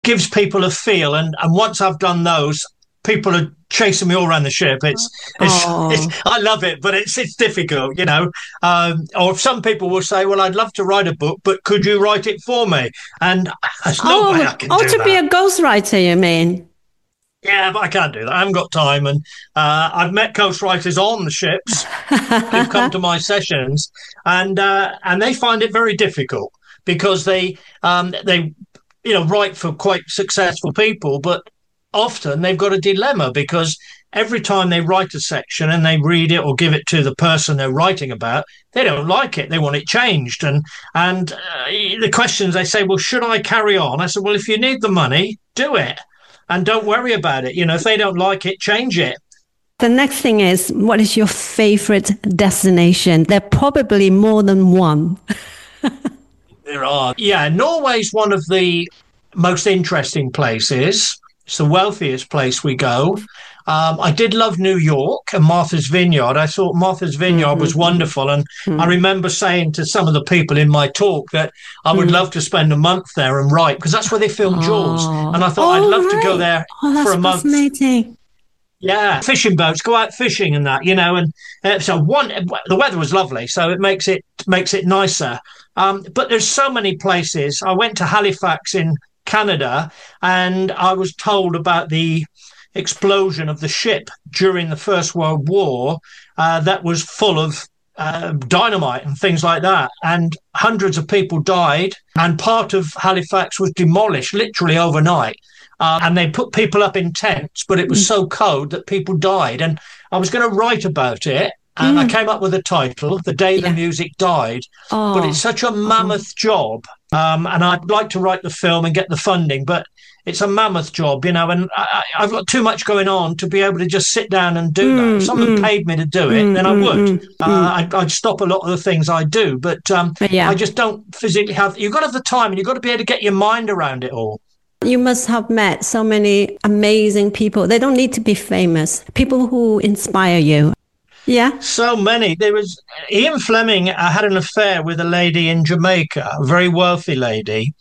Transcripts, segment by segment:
gives people a feel. And once I've done those, people are chasing me all around the ship. Oh, I love it, but it's difficult, you know. Or some people will say, "Well, I'd love to write a book, but could you write it for me?" And there's no way I can do to be that. a ghostwriter, you mean? Yeah, but I can't do that. I haven't got time. And I've met ghostwriters on the ships who've come to my sessions, and they find it very difficult because they write for quite successful people, but often they've got a dilemma because every time they write a section and they read it or give it to the person they're writing about, they don't like it. They want it changed, and the questions they say, well, should I carry on? I said, well, if you need the money, do it. And don't worry about it. You know, if they don't like it, change it. The next thing is, what is your favorite destination? There are probably more than one. There are. Yeah, Norway's one of the most interesting places. It's the wealthiest place we go. I did love New York and Martha's Vineyard. I thought Martha's Vineyard was Mm-hmm. wonderful. And I remember saying to some of the people in my talk that I would love to spend a month there and write, because that's where they filmed Jaws. And Oh, I thought I'd oh, love to go right. there Oh, for that's a month. fascinating. Yeah, fishing boats, go out fishing and that, you know, and the weather was lovely, so it makes it nicer. But there's so many places. I went to Halifax in Canada, and I was told about the explosion of the ship during the First World War that was full of dynamite and things like that, and hundreds of people died, and part of Halifax was demolished literally overnight. And they put people up in tents, but it was so cold that people died. And I was going to write about it, and I Mm, came up with a title, The Day the yeah. Music Died. But it's Oh, such a oh. mammoth job. And I'd like to write the film and get the funding, but it's a mammoth job, you know, and I've got too much going on to be able to just sit down and do that. If Mm, someone mm, paid me to do it, mm, then I mm, would. mm, mm. I'd stop a lot of the things I do, but I Yeah. just don't physically have. You've got to have the time, and you've got to be able to get your mind around it all. You must have met so many amazing people. They don't need to be famous. People who inspire you. Yeah. So many. There was Ian Fleming. I had an affair with a lady in Jamaica, a very wealthy lady.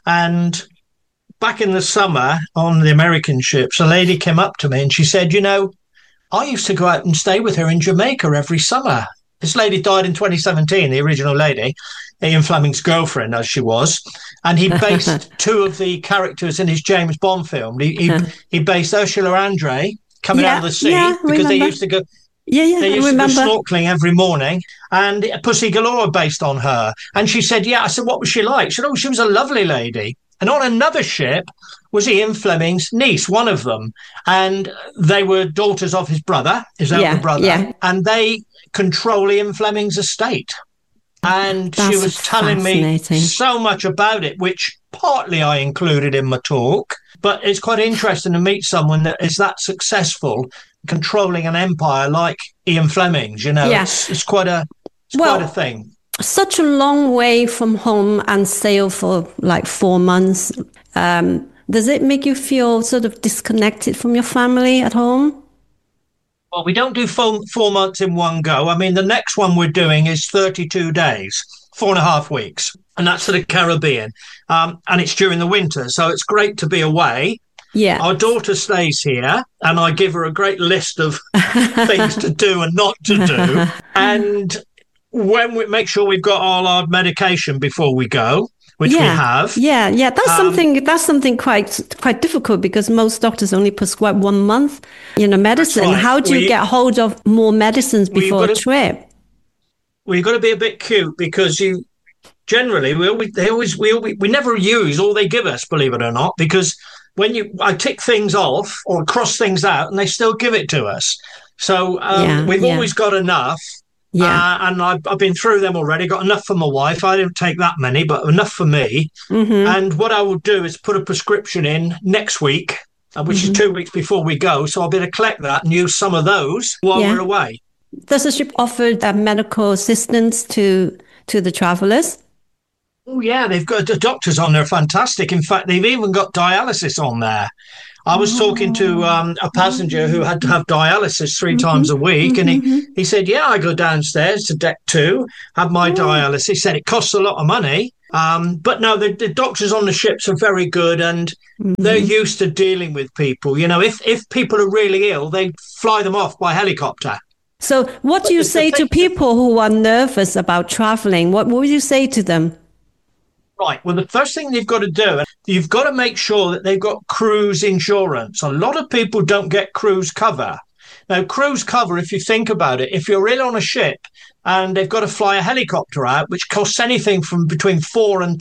And back in the summer on the American ships, a lady came up to me and she said, you know, I used to go out and stay with her in Jamaica every summer. This lady died in 2017, the original lady, Ian Fleming's girlfriend, as she was. And he based two of the characters in his James Bond film. He based Ursula Andre coming out of Yeah. the sea Yeah. because Remember? Yeah. Yeah. they I used to go remember. snorkeling every morning, and Pussy Galore based on her. And she said, yeah. I said, what was she like? She said, oh, she was a lovely lady. And on another ship was Ian Fleming's niece, one of them. And they were daughters of his brother, his elder Yeah. brother, Yeah. and they control Ian Fleming's estate. And she That's was telling me fascinating. so much about it, which partly I included in my talk. But it's quite interesting to meet someone that is that successful, controlling an empire like Ian Fleming's. You know, Yeah. it's quite a Well, thing. such a long way from home and sail for like 4 months. Does it make you feel sort of disconnected from your family at home? Well, we don't do 4 months in one go. I mean, the next one we're doing is 32 days, 4.5 weeks, and that's to the Caribbean. And it's during the winter, so it's great to be away. Yeah. Our daughter stays here, and I give her a great list of things to do and not to do. And when we make sure we've got all our medication before we go, which we Yeah, have. yeah. That's Um, something quite difficult because most doctors only prescribe 1 month, that's medicine. right. How do you get hold of more medicines We've before got a to trip? we've got to be a bit cute because you generally we never use all they give us, believe it or not, because I tick things off or cross things out and they still give it to us. So Yeah, we've yeah, always got enough. yeah. And I've been through them already, got enough for my wife. I didn't take that many, but enough for me. Mm-hmm, And what I will do is put a prescription in next week, which is mm-hmm. 2 weeks before we go. So I'll be able to collect that and use some of those while Yeah. we're away. Does the ship offer medical assistance to the travelers? Oh, yeah, they've got the doctors on there, fantastic. In fact, they've even got dialysis on there. I was talking to Oh, a passenger who had to have dialysis three mm-hmm, times a week, and mm-hmm. he said, yeah, I go downstairs to deck two, have my Oh, dialysis. He said it costs a lot of money, But no, the doctors on the ships are very good, and they're used to dealing with people. You know, if people are really ill, they fly them off by helicopter. So what do you say to people who are nervous about traveling? What would you say to them? Right. Well, the first thing you've got to do, you've got to make sure that they've got cruise insurance. A lot of people don't get cruise cover. Now, cruise cover, if you think about it, if you're ill on a ship and they've got to fly a helicopter out, which costs anything from between £4,000 and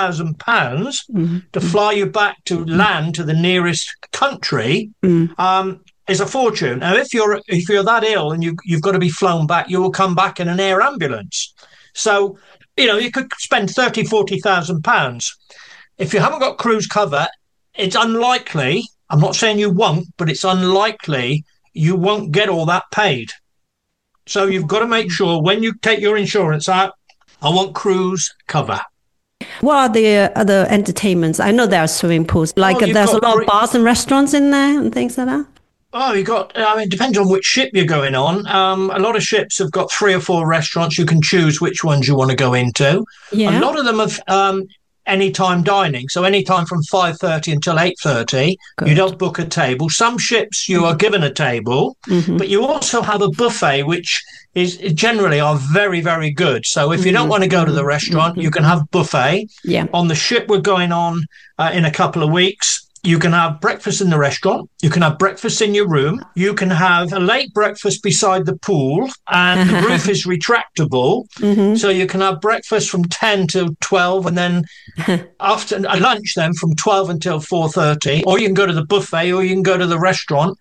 £10,000 to fly you back to land to the nearest country, is a fortune. Now, if you're that ill and you've got to be flown back, you will come back in an air ambulance. So, you know, you could spend £30,000-40,000. If you haven't got cruise cover, it's unlikely, I'm not saying you won't, but it's unlikely you won't get all that paid. So you've got to make sure when you take your insurance out, I want cruise cover. What are the other entertainments? I know there are swimming pools. Like there's a lot of bars and restaurants in there and things like that. Oh, it depends on which ship you're going on. A lot of ships have got 3 or 4 restaurants. You can choose which ones you want to go into. Yeah. A lot of them have anytime dining. So anytime from 5:30 until 8:30, you don't book a table. Some ships you are given a table, but you also have a buffet, which is generally are very, very good. So if you don't want to go to the restaurant, you can have buffet. Yeah. On the ship we're going on in a couple of weeks, you can have breakfast in the restaurant. You can have breakfast in your room. You can have a late breakfast beside the pool, and the roof is retractable. So you can have breakfast from 10 till 12, and then after lunch then from 12 until 4:30. Or you can go to the buffet, or you can go to the restaurant.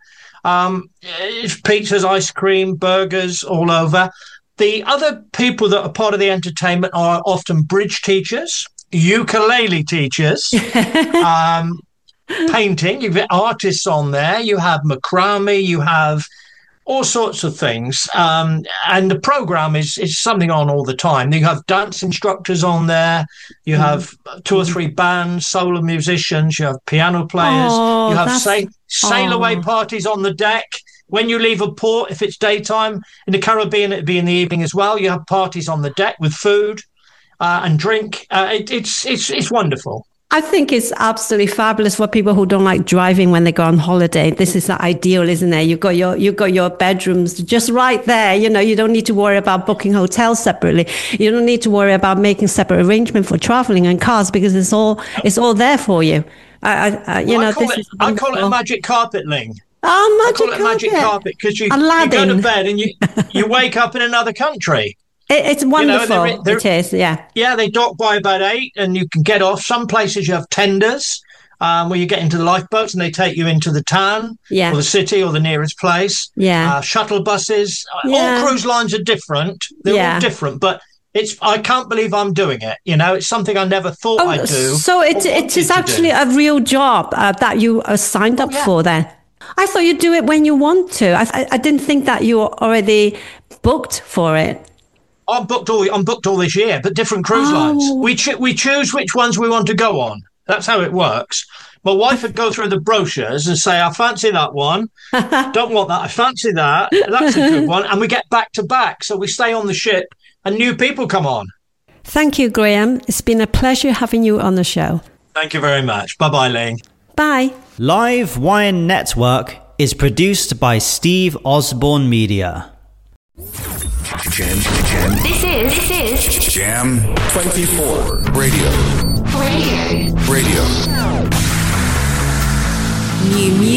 It's pizzas, ice cream, burgers all over. The other people that are part of the entertainment are often bridge teachers, ukulele teachers, painting. You've got artists on there. You have macrame. You have all sorts of things. And the program is something on all the time. You have dance instructors on there. You have 2 or 3 bands, solo musicians. You have piano players. You have sail away parties on the deck. When you leave a port, if it's daytime, in the Caribbean, it'd be in the evening as well. You have parties on the deck with food and drink. It's wonderful. I think it's absolutely fabulous for people who don't like driving when they go on holiday. This is the ideal, isn't it? You've got your bedrooms just right there. You know, you don't need to worry about booking hotels separately. You don't need to worry about making separate arrangement for traveling and cars, because it's all there for you. I call it a magic carpet, Ling. Oh, I call it a magic carpet because you go to bed and you wake up in another country. It's wonderful. It is, yeah. Yeah, they dock by about 8 and you can get off. Some places you have tenders where you get into the lifeboats and they take you into the town or the city or the nearest place. Yeah. Shuttle buses. All cruise lines are different. They're all different, but I can't believe I'm doing it. You know, it's something I never thought I'd do. So it is actually a real job that you are signed up for then. I thought you'd do it when you want to. I didn't think that you were already booked for it. I'm booked all this year, but different cruise lines. We choose which ones we want to go on. That's how it works. My wife would go through the brochures and say, I fancy that one. Don't want that. I fancy that. That's a good one. And we get back to back. So we stay on the ship and new people come on. Thank you, Graham. It's been a pleasure having you on the show. Thank you very much. Bye-bye, Ling. Bye. Live Wine Network is produced by Steve Osborne Media. Jam. This is Jam 24 Radio. New music.